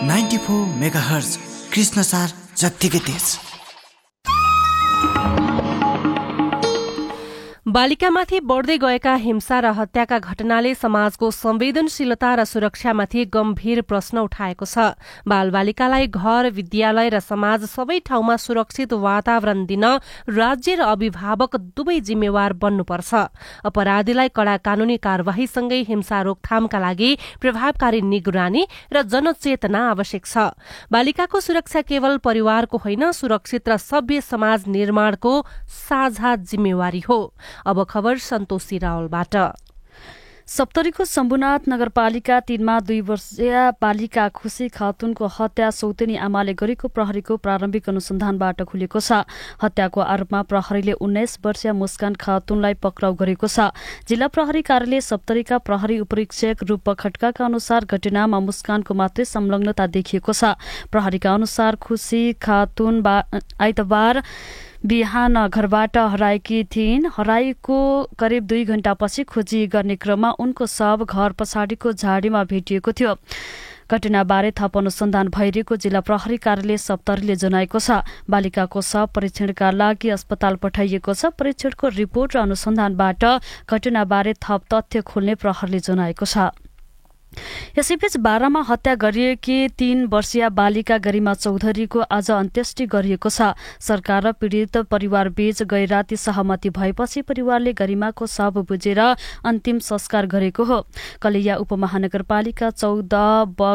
94 megahertz Krishnasar जत्तिकै तेज। बालिकामाथि बढ्दै गएका हिंसा र हत्याका घटनाले समाजको संवेदनशीलता र सुरक्षामाथि गम्भीर प्रश्न उठाएको छ। बालबालिकालाई घर, विद्यालय र समाज सबै ठाउँमा सुरक्षित वातावरण दिन राज्य र अभिभावक दुवै जिम्मेवार बन्नुपर्छ। अपराधीलाई कड़ा कानूनी कार्यवाहीसँगै हिंसा रोकथामका लागि प्रभावकारी निगरानी र जनचेतना आवश्यक छ। बालिकाको सुरक्षा केवल परिवारको होइन, सुरक्षित र सभ्य समाज निर्माणको साझा जिम्मेवारी हो। अब खबर सन्तोषी रावलबाट। सप्तरीको शम्भुनाथ नगरपालिका 3 मा 2 वर्षीय बालिका खुशी खातुनको हत्या सौतेनी आमाले गरेको प्रहरीको प्रारम्भिक अनुसन्धानबाट खुलेको छ। हत्याको आरोपमा प्रहरीले 19 वर्षीय मुस्कान खातुनलाई पक्राउ गरेको छ। जिल्ला प्रहरी कार्यालय सप्तरीका प्रहरी उपरीक्षक रूपक खड्काका अनुसार घटनामा मुस्कानको मात्रै संलग्नता देखिएको छ। प्रहरीका अनुसार खुशी खातुन आइतबार बिहान घरबाट हराएकी थिइन्। हराएको करिब 2 घण्टापछि खोजी गर्ने क्रममा उनको शव घर पछाडिको झाडीमा भेटिएको थियो। घटनाबारे थप अनुसन्धान भइरहेको जिल्ला प्रहरी कार्यालय सप्तरीले जनाएको छ। बालिकाको शव परीक्षणका लागि अस्पताल पठाइएको छ। परीक्षणको रिपोर्ट र अनुसन्धानबाट घटनाबारे थप तथ्य खोल्ने प्रहरीले जनाएको छ। यसैबीच बारामा हत्या गरिएकी 3 वर्षीय बालिका गरिमा चौधरीको आज अन्त्येष्टि गरिएको छ। सरकार र पीडित परिवारबीच गैराती सहमति भएपछि परिवारले गरिमाको शव बुझेर अन्तिम संस्कार गरेको हो। कलैया उपमहानगरपालिका 14